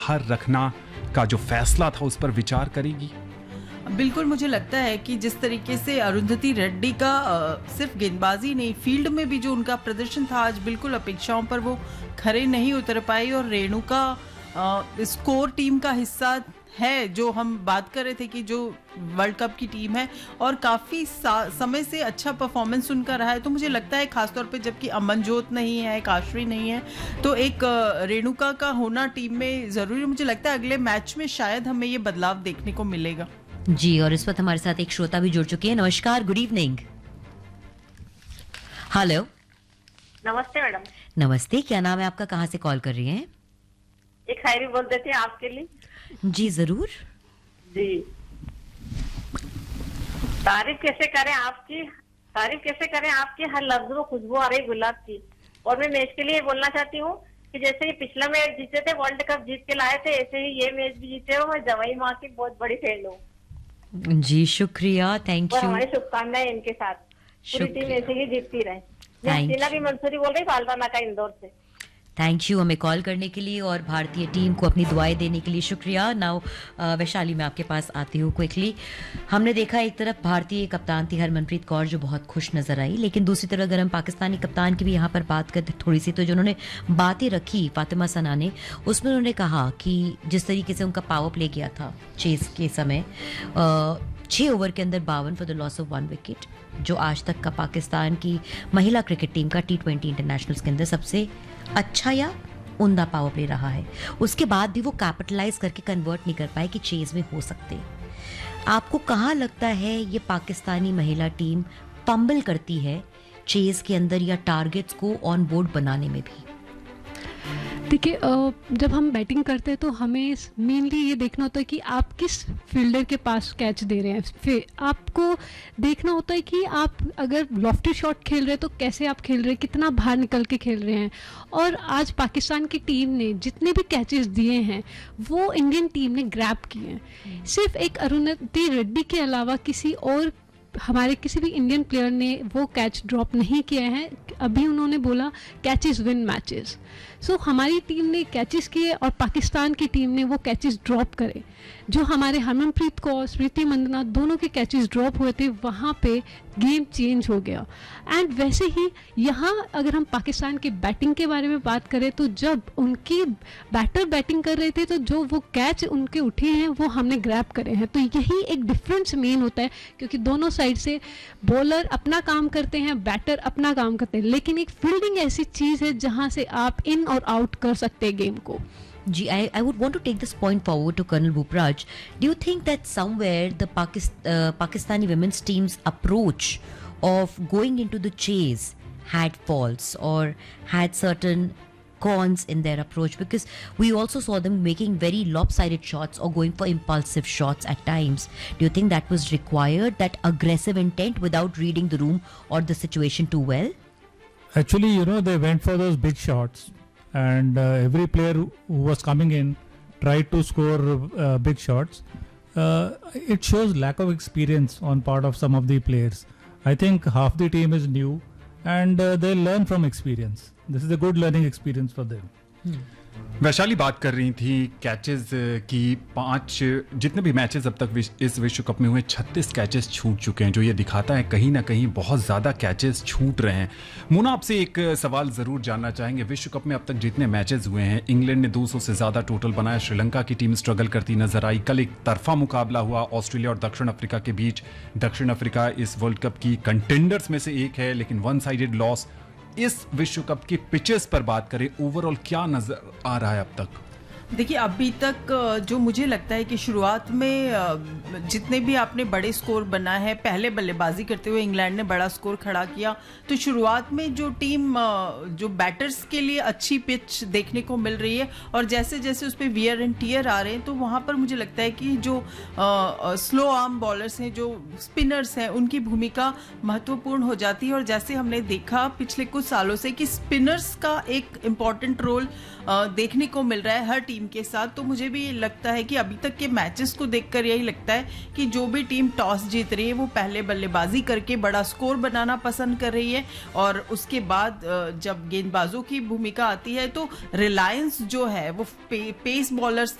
हर रखना का जो फैसला था उस पर विचार करेगी? बिल्कुल, मुझे लगता है कि जिस तरीके से अरुंधति रेड्डी का सिर्फ गेंदबाजी नहीं, फील्ड में भी जो उनका प्रदर्शन था आज बिल्कुल अपेक्षाओं पर वो खरे नहीं उतर पाई। और रेणुका स्कोर टीम का हिस्सा है, जो हम बात कर रहे थे कि जो वर्ल्ड कप की टीम है और काफ़ी समय से अच्छा परफॉर्मेंस उनका रहा है। तो मुझे लगता है खासतौर पे जबकि अमनजोत नहीं है, काशवी नहीं है, तो एक रेणुका का होना टीम में ज़रूरी। मुझे लगता है अगले मैच में शायद हमें ये बदलाव देखने को मिलेगा। जी, और इस वक्त हमारे साथ एक श्रोता भी जुड़ चुके हैं। नमस्कार, गुड इवनिंग। हेलो। नमस्ते मैडम। नमस्ते, क्या नाम है आपका, कहाँ से कॉल कर रही हैं? एक शायरी बोल देते हैं आपके लिए। जी जरूर। जी, तारीफ कैसे करें आपकी हर लफ्ज में खुशबू आ रही गुलाब की। और मैं मैच के लिए बोलना चाहती हूँ कि जैसे ये पिछला मैच जीते थे, वर्ल्ड कप जीत के लाए थे, ऐसे ही ये मैच भी जीते हो। मैं जवाई माँ की बहुत बड़ी फैन हूँ। जी शुक्रिया, थैंक और यू। हमारी शुभकामनाएं इनके साथ, पूरी टीम ऐसे ही जीतती रहे। मैं हसीना भी मंसूरी बोल रही, फाल्टाना का, इंदौर से। थैंक यू हमें कॉल करने के लिए और भारतीय टीम को अपनी दुआएं देने के लिए शुक्रिया। नाउ वैशाली, मैं आपके पास आती हूँ क्विकली। हमने देखा एक तरफ भारतीय कप्तान थी हरमनप्रीत कौर जो बहुत खुश नजर आई, लेकिन दूसरी तरफ अगर हम पाकिस्तानी कप्तान की भी यहाँ पर बात करते थोड़ी सी, तो जो उन्होंने बातें रखी फातिमा सना ने, उसमें उन्होंने कहा कि जिस तरीके से उनका पावर प्ले किया था चेस के समय, 6 ओवर के अंदर 52 for the loss of 1 wicket, जो आज तक का पाकिस्तान की महिला क्रिकेट टीम का T20 इंटरनेशनल्स के अंदर सबसे अच्छा या उम्दा पावर प्ले रहा है। उसके बाद भी वो कैपिटलाइज करके कन्वर्ट नहीं कर पाए कि चेज में हो सकते। आपको कहाँ लगता है ये पाकिस्तानी महिला टीम फंबल करती है चेज के अंदर या टारगेट्स को ऑन बोर्ड बनाने में भी? देखिए, जब हम बैटिंग करते हैं तो हमें मेनली ये देखना होता है कि आप किस फील्डर के पास कैच दे रहे हैं। फिर आपको देखना होता है कि आप अगर लॉफ्टी शॉट खेल रहे हैं तो कैसे आप खेल रहे हैं, कितना बाहर निकल के खेल रहे हैं। और आज पाकिस्तान की टीम ने जितने भी कैचेस दिए हैं वो इंडियन टीम ने ग्रैब किए हैं। सिर्फ एक अरुंधति रेड्डी के अलावा किसी और हमारे किसी भी इंडियन प्लेयर ने वो कैच ड्रॉप नहीं किया है। अभी उन्होंने बोला कैचेस विन मैचेस। सो हमारी टीम ने कैचेस किए और पाकिस्तान की टीम ने वो कैचेस ड्रॉप करे। जो हमारे हरमनप्रीत कौर, स्मृति मंदना दोनों के कैचेस ड्रॉप हुए थे, वहाँ पे गेम चेंज हो गया। एंड वैसे ही यहाँ अगर हम पाकिस्तान की बैटिंग के बारे में बात करें तो जब उनकी बैटर बैटिंग कर रहे थे तो जो वो कैच उनके उठे हैं वो हमने ग्रैब करे हैं। तो यही एक डिफरेंस मेन होता है, क्योंकि दोनों साइड से बॉलर अपना काम करते हैं, बैटर अपना काम करते हैं, लेकिन एक फील्डिंग ऐसी चीज़ है जहाँ से आप इन और आउट कर सकते हैं गेम को। Gee, I would want to take this point forward to Colonel Bupraj. Do you think that somewhere the Pakistani women's team's approach of going into the chase had faults or had certain cons in their approach? Because we also saw them making very lopsided shots or going for impulsive shots at times. Do you think that was required, that aggressive intent without reading the room or the situation too well? Actually, they went for those big shots. And every player who was coming in tried to score big shots. It shows lack of experience on part of some of the players. I think half the team is new and they learn from experience. This is a good learning experience for them. Vaishali बात कर रही थी catches की। 5 जितने भी matches अब तक इस विश्व कप में हुए, 36 कैचेस छूट चुके हैं, जो ये दिखाता है कहीं ना कहीं बहुत ज़्यादा कैचेस छूट रहे हैं। मुना, आपसे एक सवाल ज़रूर जानना चाहेंगे। विश्व कप में अब तक जितने मैचेस हुए हैं, इंग्लैंड ने 200 से ज़्यादा टोटल बनाया, श्रीलंका की टीम स्ट्रगल करती नजर आई, कल एक तरफा मुकाबला हुआ ऑस्ट्रेलिया और दक्षिण अफ्रीका के बीच। दक्षिण अफ्रीका इस वर्ल्ड कप की कंटेंडर्स में से एक है, लेकिन 1 साइडेड लॉस। इस विश्व कप के पिचेस पर बात करें, ओवरऑल क्या नजर आ रहा है अब तक? देखिए, अभी तक जो मुझे लगता है कि शुरुआत में जितने भी आपने बड़े स्कोर बना है, पहले बल्लेबाजी करते हुए इंग्लैंड ने बड़ा स्कोर खड़ा किया, तो शुरुआत में जो टीम जो बैटर्स के लिए अच्छी पिच देखने को मिल रही है और जैसे जैसे उस पर वियर एंड टियर आ रहे हैं, तो वहाँ पर मुझे लगता है कि जो स्लो आर्म बॉलर्स हैं, जो स्पिनर्स हैं, उनकी भूमिका महत्वपूर्ण हो जाती है। और जैसे हमने देखा पिछले कुछ सालों से कि स्पिनर्स का एक इम्पॉर्टेंट रोल देखने को मिल रहा है हर टीम टीम के साथ, तो मुझे भी लगता है कि अभी तक के मैचेस को देखकर यही लगता है कि जो भी टीम टॉस जीत रही है वो पहले बल्लेबाजी करके बड़ा स्कोर बनाना पसंद कर रही है, और उसके बाद जब गेंदबाजों की भूमिका आती है तो रिलायंस जो है वो पेस बॉलर्स